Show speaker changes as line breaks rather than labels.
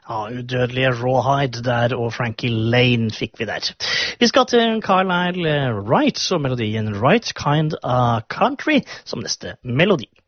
Ja, udødelige Rawhide der, og Frankie Lane fikk vi der. Vi skal til Carlisle Wright og melodien Right Kind of Country som neste melodi.